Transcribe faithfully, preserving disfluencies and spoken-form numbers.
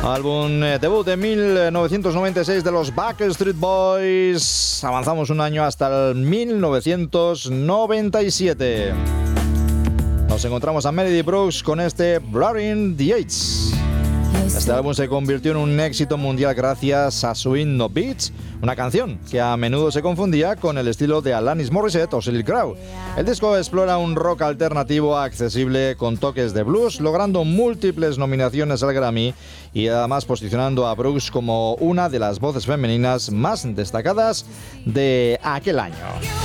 Álbum eh, debut de mil novecientos noventa y seis de los Backstreet Boys. Avanzamos un año hasta el mil novecientos noventa y siete. Nos encontramos a Melody Brooks con este Blurring the Edge. Este álbum se convirtió en un éxito mundial gracias a su himno Beats, una canción que a menudo se confundía con el estilo de Alanis Morissette o Sheryl Crow. El disco explora un rock alternativo accesible con toques de blues, logrando múltiples nominaciones al Grammy y además posicionando a Brooks como una de las voces femeninas más destacadas de aquel año.